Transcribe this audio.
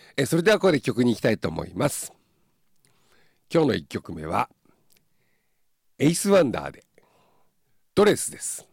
それではここで曲に行きたいと思います。今日の1曲目はエイスワンダーでドレスです。